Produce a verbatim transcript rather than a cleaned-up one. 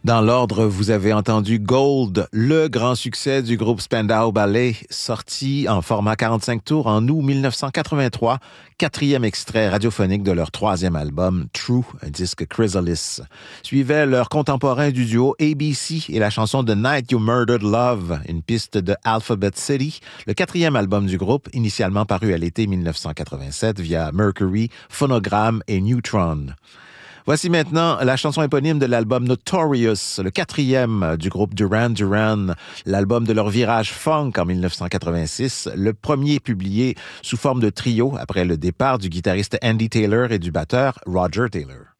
Dans l'ordre, vous avez entendu Gold, le grand succès du groupe Spandau Ballet, sorti en format quarante-cinq tours en août dix-neuf cent quatre-vingt-trois, quatrième extrait radiophonique de leur troisième album, True, un disque Chrysalis. Suivait leur contemporain du duo A B C et la chanson The Night You Murdered Love, une piste de Alphabet City, le quatrième album du groupe, initialement paru à l'été dix-neuf cent quatre-vingt-sept via Mercury, Phonogram et Neutron. Voici maintenant la chanson éponyme de l'album Notorious, le quatrième du groupe Duran Duran, l'album de leur virage funk en dix-neuf cent quatre-vingt-six, le premier publié sous forme de trio après le départ du guitariste Andy Taylor et du batteur Roger Taylor.